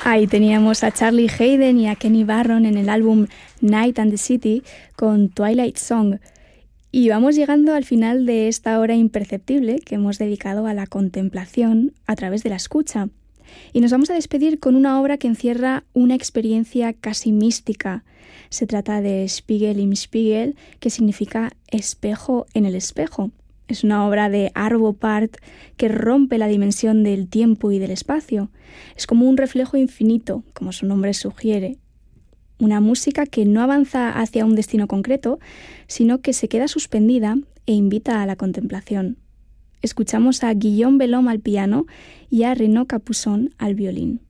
Ahí teníamos a Charlie Haden y a Kenny Barron en el álbum Night and the City con Twilight Song. Y vamos llegando al final de esta hora imperceptible que hemos dedicado a la contemplación a través de la escucha. Y nos vamos a despedir con una obra que encierra una experiencia casi mística. Se trata de Spiegel im Spiegel, que significa espejo en el espejo. Es una obra de Arvo Pärt que rompe la dimensión del tiempo y del espacio. Es como un reflejo infinito, como su nombre sugiere. Una música que no avanza hacia un destino concreto, sino que se queda suspendida e invita a la contemplación. Escuchamos a Guillaume Bellhomme al piano y a Renaud Capuçon al violín.